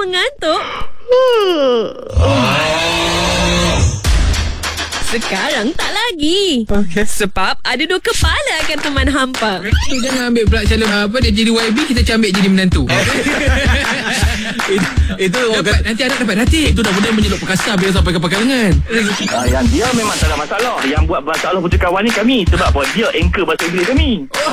mengantuk? Sekarang tak lagi. Sebab ada 2 kepala akan teman hampa. Tu jangan ambil pula calon dia jadi YB, kita ambil jadi menantu. Itu nanti anak dapat hati. Itu dah boleh menyeluk perkasa bila sampai ke pekarangan. Yang dia memang tak ada masalah. Yang buat masalah puteri kawan ni kami. Sebab apa? Dia anchor bahasa Inggeris kami.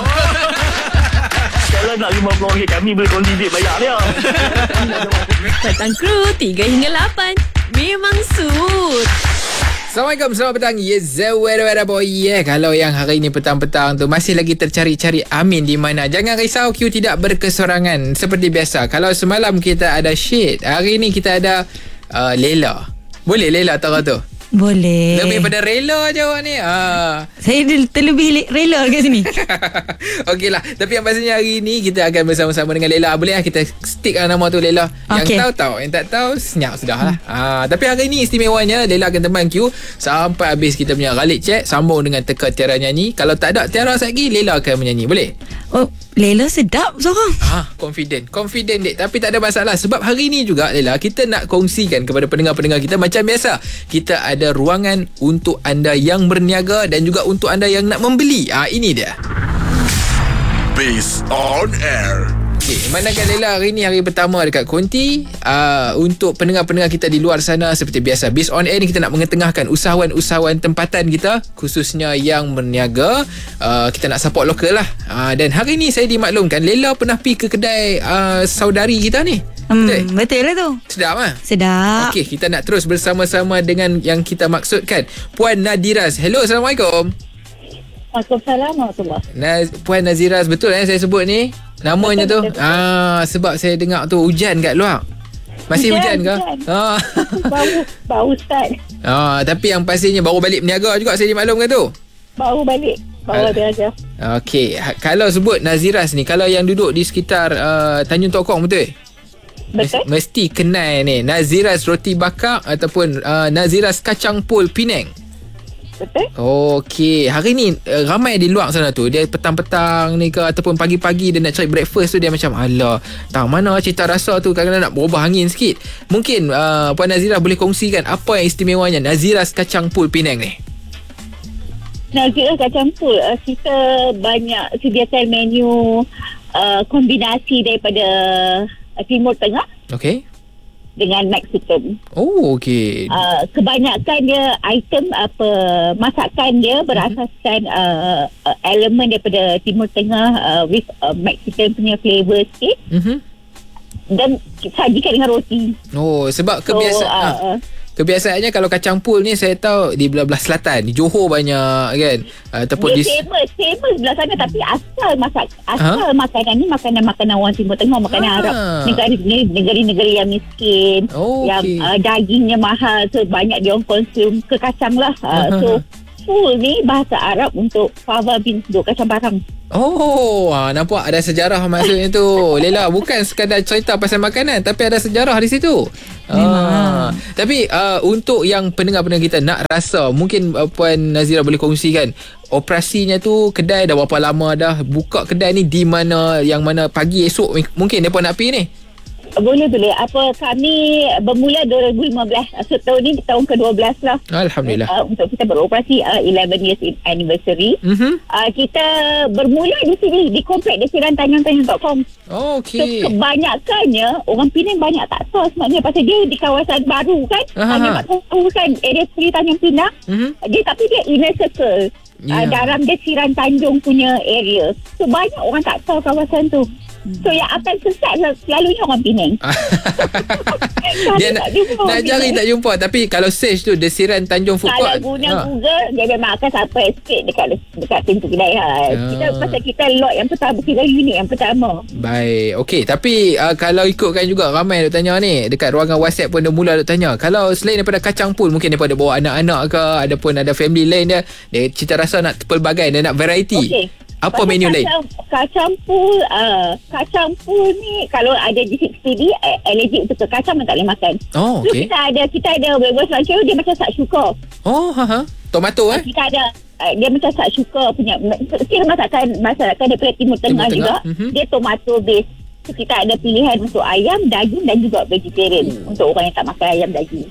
Kalau nak RM50 kami boleh kongsi duit bayar dia. Petang Kru 3 hingga 8. Memang suit. Assalamualaikum, selamat petang. Yes, wera boy. Kalau yang hari ni petang-petang tu masih lagi tercari-cari Amin di mana, jangan risau, Q tidak berkesorangan. Seperti biasa, kalau semalam kita ada Syed, hari ni kita ada Lela. Boleh Lela tahu tu? Boleh. Lebih pada rela je awak ni. Saya terlebih rela kat sini. Okeylah. Tapi yang pastinya hari ni kita akan bersama-sama dengan Lela. Boleh lah kita stick nama tu Lela. Yang tahu, yang tak tahu senyap sudahlah. Tapi hari ni istimewanya Lela akan teman Q sampai habis kita punya Ghalib Chat, sambung dengan teka Tiara nyanyi. Kalau tak ada Tiara lagi, Lela akan menyanyi. Boleh? Oh, Lela sedap seorang. Confident dek. Tapi tak ada masalah. Sebab hari ni juga Lela, kita nak kongsikan kepada pendengar-pendengar kita macam biasa. Kita ada ruangan untuk anda yang berniaga dan juga untuk anda yang nak membeli. Ini dia. Biz on Air. Okay, manakala Lela hari ni hari pertama dekat Konti. Untuk pendengar-pendengar kita di luar sana, seperti biasa, Biz on Air ni kita nak mengetengahkan usahawan-usahawan tempatan kita, khususnya yang berniaga. Kita nak support lokal lah. Dan hari ni saya dimaklumkan Lela pernah pergi ke kedai saudari kita ni. Betul lah tu. Sedap lah. Sedap. Okey, kita nak terus bersama-sama dengan yang kita maksudkan, Puan Nadiraz. Hello, Assalamualaikum. Waalaikumsalam warahmatullahi. Puan Naziraz, betul saya sebut ni namanya betul, tu betul. Sebab saya dengar tu hujan kat luar. Masih hujan ke? Baru start. Tapi yang pastinya baru balik berniaga juga, saya dimaklumkan tu. Baru balik. Baru berniaga. Okey, kalau sebut Naziraz ni, kalau yang duduk di sekitar Tanjung Tokong, betul? Betul. Mesti kenal ni Naziraz Roti Bakar ataupun Naziraz Kacang Pul Penang. Betul. Okey, hari ni ramai di luar sana tu, dia petang-petang ni ke ataupun pagi-pagi dia nak cari breakfast tu, dia macam alah, tak mana cita rasa tu kadang-kadang nak berubah angin sikit. Mungkin Puan Nazirah boleh kongsikan apa yang istimewanya Naziraz Kacang Pul Penang ni? Naziraz Kacang Pul, kita banyak sediakan menu kombinasi daripada Timur Tengah. Okey. Dengan Mexican. Oh, okey. Kebanyakan dia item masakan dia berasaskan elemen daripada Timur Tengah with Mexican punya flavour sikit. Dan sajikan dengan roti. Oh, sebab kebiasaannya kalau kacang pul ni saya tahu di belah-belah selatan, di Johor banyak kan, ataupun dia famous belah sana, tapi asal makanan ni makanan orang Timur Tengah, makanan Arab, negara-negara yang miskin, yang dagingnya mahal, so banyak dia orang konsum ke kacang lah. So pul ni bahasa Arab untuk fava beans, kacang barang. Nampak ada sejarah maksudnya tu. Lela, bukan sekadar cerita pasal makanan, tapi ada sejarah di situ. Tapi untuk yang pendengar-pendengar kita nak rasa, mungkin Puan Nazirah boleh kongsikan operasinya tu, kedai dah berapa lama dah buka kedai ni, di mana, yang mana pagi esok mungkin mereka nak pergi ni? Boleh. Kami bermula 2015. So tahun ni tahun ke-12 lah. Alhamdulillah. Untuk kita beroperasi 11 years anniversary. Kita bermula di sini, di komplek Desiran Tanjung.com. Okey. So kebanyakannya orang Penang banyak tak tahu sebenarnya, pasal dia di kawasan baru kan. Hanya tak tahu kan area Seri Tanjung Pinang. Tapi dia inner circle. Dalam Desiran Tanjung punya area. So banyak orang tak tahu kawasan tu. So yang akan sesat selalunya orang Penang. Dia nak cari tak jumpa. Tapi kalau search tu Desiran Tanjung Food Court, kalau guna Google, dia memang akan sampai sikit dekat pintu kedai. Kita lot yang pertama, kita unit yang pertama. Baik. Okey, tapi kalau ikutkan juga, ramai duk tanya ni dekat ruangan WhatsApp pun dah mula duk tanya, kalau selain daripada kacang pul, mungkin daripada bawa anak-anak ke, ada pun ada family lain dia cita rasa nak pelbagai, dia nak variety. Okey. Apa menu lain? Kacang pul ni kalau ada G6PD, allergic untuk kacang, tak boleh makan. Okey. Kita ada webers lancer, dia macam sakshuka. Tomato Kita ada dia macam sakshuka punya. Kira masakan daripada Timur Tengah juga. Dia tomato base. So, kita ada pilihan untuk ayam, daging dan juga vegetarian untuk orang yang tak makan ayam daging.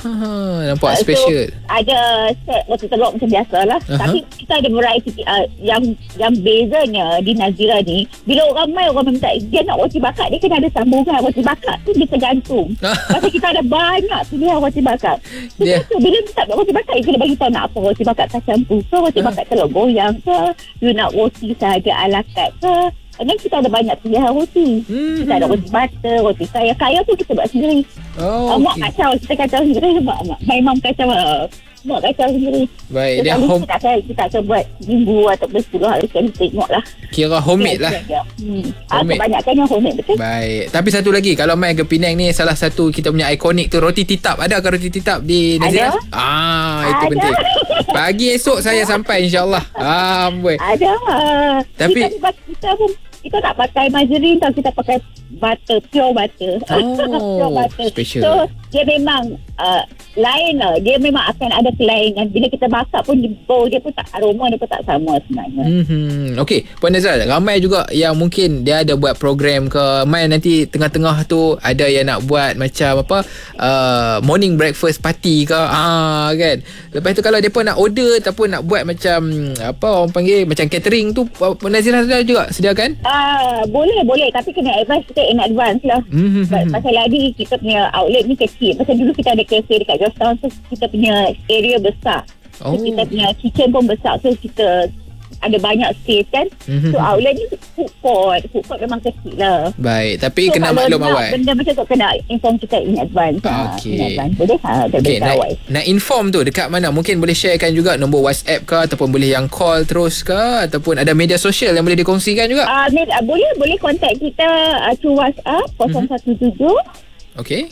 Nampak special. So, ada set roti telur macam biasalah. Tapi kita ada variety yang bezanya di Nazira ni, bila orang minta dia nak roti bakar, dia kena ada sambungan. Roti bakar tu dia tergantung. Pasal kita ada banyak pilihan roti bakar. So, bila kita nak roti bakar, dia kena bagi tahu nak apa. Roti bakar kacang putih ke, roti bakar telur goyang ke, you nak roti sahaja ala carte ke. Dan kita ada banyak pilihan roti. Kita ada roti butter, roti kaya. Kaya tu kita buat sendiri. Mak kacau, kita kacau sendiri. My mom kacau. Mak kacau sendiri. Baik, dia kita akan buat minggu ataupun 10 hari sekali, tengoklah. Kira homemade lah. Kebanyakannya homemade, betul. Baik. Tapi satu lagi, kalau mai ke Penang ni, salah satu kita punya ikonik tu roti titap. Adakah roti titap di Nazira? Itu penting. Pagi esok saya sampai, insyaAllah. Ada. Tapi kita pun kita tak pakai margarine tau, kita pakai butter, pure butter. Pure butter. Special. So dia memang lain lah. Dia memang akan ada kelainan. Bila kita masak pun bau dia pun tak, aroma dia pun tak sama sebenarnya. Okey, Puan Nazira, ramai juga yang mungkin dia ada buat program ke mai nanti tengah-tengah tu ada yang nak buat macam apa morning breakfast party ke kan. Lepas tu kalau depa nak order ataupun nak buat macam apa orang panggil macam catering tu, Puan Nazira ada juga sediakan? Boleh tapi kena advance kita in advance lah. Pasal lagi kita punya outlet ni kecil. Pasal dulu kita ada cafe dekat Georgetown, so kita punya area besar. So kita punya kitchen pun besar, so kita ada banyak space kan. So outlet ni food court memang kecil lah. Baik, tapi so, kena maklum awal. Benda macam tu kena inform kita in advance. Okey. Boleh nak inform tu dekat mana? Mungkin boleh sharekan juga nombor WhatsApp ke, ataupun boleh yang call terus ke, ataupun ada media sosial yang boleh dikongsikan juga? Boleh contact kita through WhatsApp 017 Okey.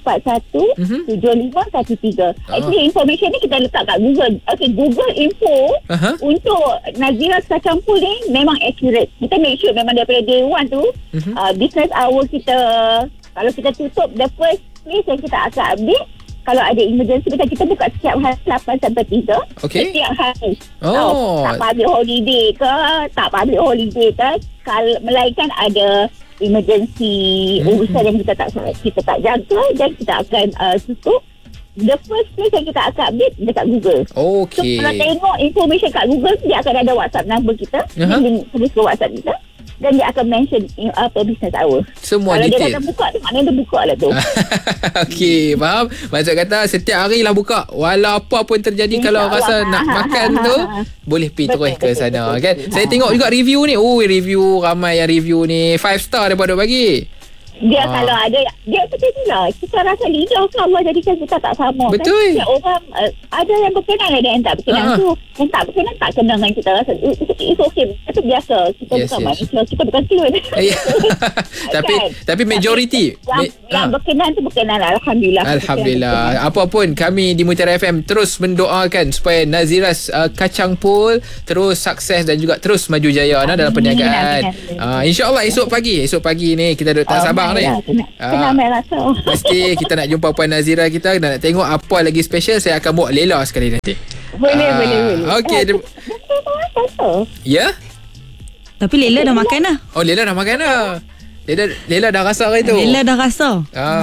741 7513. Actually information ni kita letak kat Google. Okay, Google info untuk Nazira kacang pul ni memang accurate. Kita make sure memang daripada day one tu business hour kita, kalau kita tutup, the first place yang kita akan update kalau ada emergency, kita buka setiap hari 8 sampai 3. Okay. Setiap hari. Tak public holiday ke, kalau melainkan ada emergency urusan yang kita tak jaga, dan kita akan tutup. The first place yang kita akan update dekat Google. Okay. So kalau tengok information kat Google, dia akan ada WhatsApp number kita, link tulis ke WhatsApp kita, dan dia akan mention apa business hour. Semua kalau detail. Kalau dia dah buka tu, maknanya dia buka lah tu. Okey, faham. Maksud kata setiap hari lah buka. Walau apa pun terjadi, kalau rasa nak makan tu, boleh pergi terus ke sana kan. Saya tengok juga review ni. Review ramai yang review ni 5 star daripada bagi. Dia kalau ada, dia macam tu lah. Kita rasa lidah kan Allah jadikan kita tak sama. Betul. Kan? Orang ada yang berkenan, ada yang tak berkenan tu. Yang tak berkenan tak kena dengan kita rasa. It's okay. Itu biasa. Kita bukan manusia. Kita bukan clone. Tapi majority. Yang berkenan tu berkenan lah. Alhamdulillah. Apa pun kami di Mutiara FM terus mendoakan supaya Nazira kacang pul terus sukses dan juga terus maju jaya dalam perniagaan. InsyaAllah esok pagi ni kita tak sabar ni. Kena ambil rasa. Mesti kita nak jumpa Puan Nazira kita dan nak tengok apa lagi special. Saya akan buat lela sekali nanti. Boleh. Okey. Ya? Tapi Lela dah makan dah. Lela dah makan dah. Lela dah rasa hari tu. Lela dah rasa.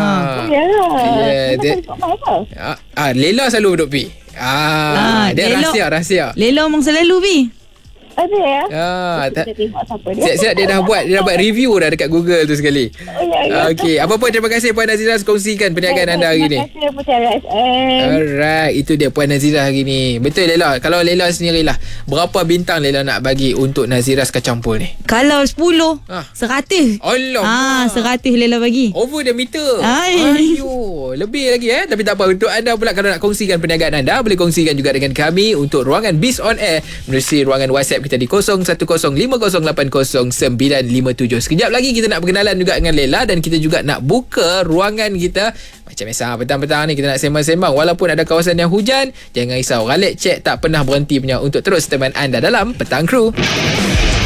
Lela selalu duduk pi. Dia rahsia. Lela memang selalu pi. Ada ya? Siap-siap dia dah buat review dah dekat Google tu sekali. Okey, apa pun terima kasih Puan Nazira kongsikan perniagaan anda hari ni. Terima kasih Alright, itu dia Puan Nazira hari ni. Betul Lela, kalau Lela sendirilah, berapa bintang Lela nak bagi untuk Nazira kacang pul ni? Kalau 10, 100. Allah. 100 Lela bagi. Over the meter. Ayuh, lebih lagi Tapi tak apa, untuk anda pula kalau nak kongsikan perniagaan anda, boleh kongsikan juga dengan kami untuk ruangan Biz on Air menerusi ruangan WhatsApp kita di 0105080957. Sekejap lagi kita nak berkenalan juga dengan Lela dan kita juga nak buka ruangan kita. Macam biasa petang-petang ni kita nak sembang-sembang walaupun ada kawasan yang hujan. Jangan risau, Ralex Check tak pernah berhenti punya untuk terus teman anda dalam Petang Crew.